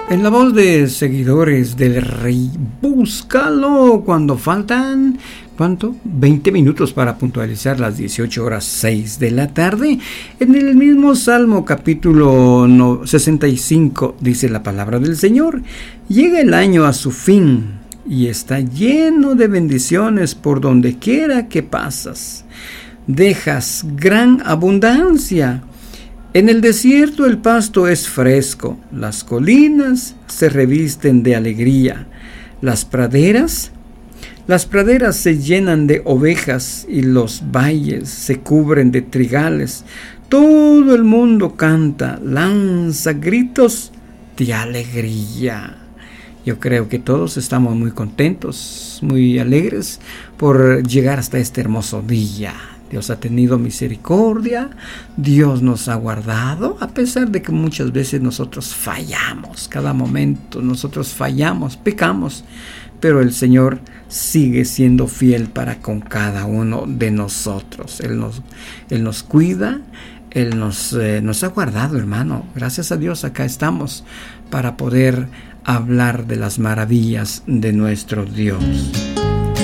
En la voz de seguidores del Rey, búscalo cuando faltan, ¿cuánto? 20 minutos para puntualizar las 18:06 de la tarde. En el mismo Salmo capítulo 65 dice la palabra del Señor: llega el año a su fin y está lleno de bendiciones por donde quiera que pasas. Dejas gran abundancia. En el desierto el pasto es fresco, las colinas se revisten de alegría, las praderas se llenan de ovejas y los valles se cubren de trigales. Todo el mundo canta, lanza gritos de alegría. Yo creo que todos estamos muy contentos, muy alegres por llegar hasta este hermoso día. Dios ha tenido misericordia, Dios nos ha guardado, a pesar de que muchas veces nosotros fallamos, cada momento nosotros fallamos, pecamos, pero el Señor sigue siendo fiel para con cada uno de nosotros. Él nos cuida, Él nos ha guardado, hermano. Gracias a Dios acá estamos para poder hablar de las maravillas de nuestro Dios.